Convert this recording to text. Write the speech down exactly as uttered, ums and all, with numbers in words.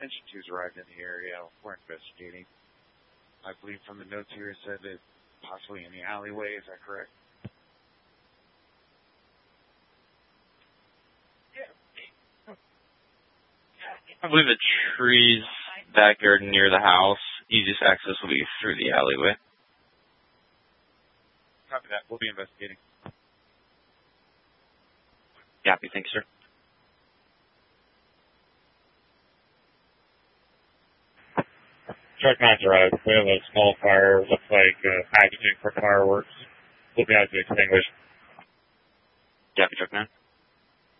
Attention two's arrived in the area. We're investigating. I believe from the notes here it said that possibly in the alleyway. Is that correct? I believe the trees backyard near the house. Easiest access will be through the alleyway. Copy that. We'll be investigating. Copy. Thanks, sir. Truck nine's arrived. We have a small fire. Looks like uh, packaging for fireworks. We'll be able to extinguish. Copy, truck nine.